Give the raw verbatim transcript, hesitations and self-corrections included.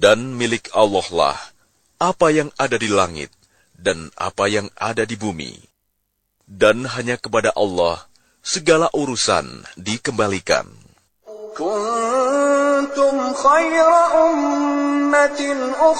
Dan milik Allah lah apa yang ada di langit dan apa yang ada di bumi. Dan hanya kepada Allah segala urusan dikembalikan. Kuntum khaira ummatin